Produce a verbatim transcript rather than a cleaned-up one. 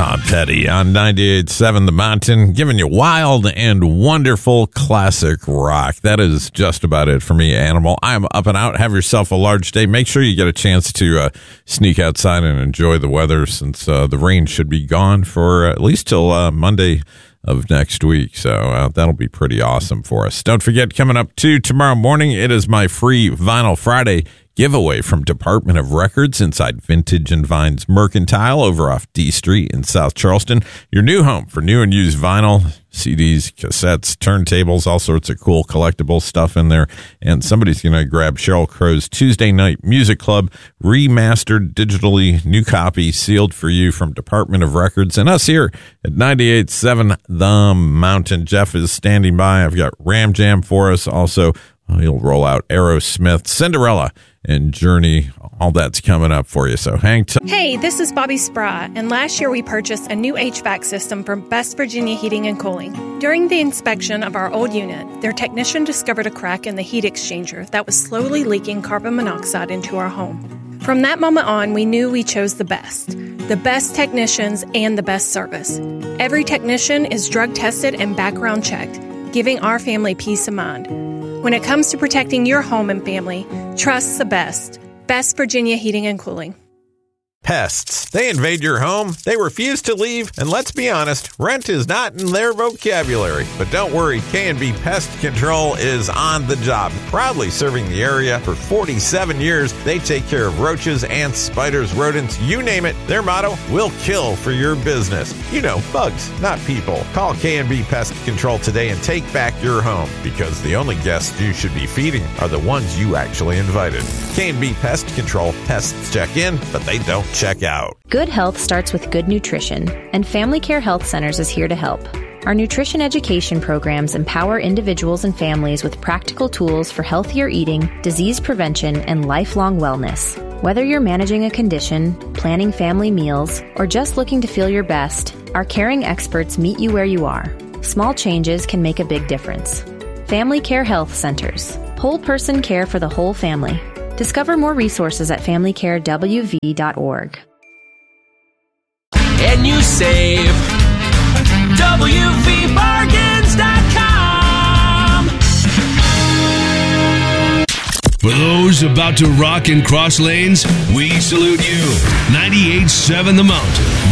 Todd Petty on ninety-eight point seven The Mountain, giving you wild and wonderful classic rock. That is just about it for me, Animal. I'm up and out. Have yourself a large day. Make sure you get a chance to uh, sneak outside and enjoy the weather, since uh, the rain should be gone for at least till uh, Monday of next week. So uh, that'll be pretty awesome for us. Don't forget, coming up too tomorrow morning, it is my free Vinyl Friday giveaway from Department of Records inside Vintage and Vines Mercantile over off D Street in South Charleston. Your new home for new and used vinyl, C Ds, cassettes, turntables, all sorts of cool collectible stuff in there. And somebody's going to grab Sheryl Crow's Tuesday Night Music Club remastered digitally, new copy sealed for you from Department of Records and us here at ninety-eight point seven The Mountain. Jeff is standing by. I've got Ram Jam for us. Also, he'll roll out Aerosmith, Cinderella, and Journey. All that's coming up for you, so hang tight. Hey, this is Bobby Sprat, and last year we purchased a new H V A C system from Best Virginia Heating and Cooling. During the inspection of our old unit, their technician discovered a crack in the heat exchanger that was slowly leaking carbon monoxide into our home. From that moment on, we knew we chose the best. The best technicians and the best service. Every technician is drug tested and background checked, giving our family peace of mind. When it comes to protecting your home and family, trust the best. Best Virginia Heating and Cooling. Pests. They invade your home, they refuse to leave, and let's be honest, rent is not in their vocabulary. But don't worry, K and B Pest Control is on the job. Proudly serving the area for forty-seven years, they take care of roaches, ants, spiders, rodents, you name it. Their motto, we'll kill for your business. You know, bugs, not people. Call K and B Pest Control today and take back your home, because the only guests you should be feeding are the ones you actually invited. K and B Pest Control. Pests check in, but they don't check out. Good health starts with good nutrition, and Family Care Health Centers is here to help. Our nutrition education programs empower individuals and families with practical tools for healthier eating, disease prevention, and lifelong wellness. Whether you're managing a condition, planning family meals, or just looking to feel your best, our caring experts meet you where you are. Small changes can make a big difference. Family Care Health Centers. Whole person care for the whole family. Discover more resources at family care w v dot org. And you save w v bargains dot com. For those about to rock and cross lanes, we salute you. ninety-eight point seven The Mountain.